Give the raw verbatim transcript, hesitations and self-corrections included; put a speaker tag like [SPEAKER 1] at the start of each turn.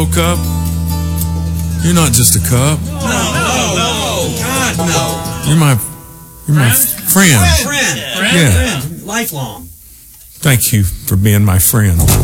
[SPEAKER 1] Cup, you're not just a cup.
[SPEAKER 2] No, no, no, God, no.
[SPEAKER 1] You're my, you're my friend.
[SPEAKER 2] Friend, friend,
[SPEAKER 1] Yeah.
[SPEAKER 2] friend, lifelong.
[SPEAKER 1] Thank you for being my friend.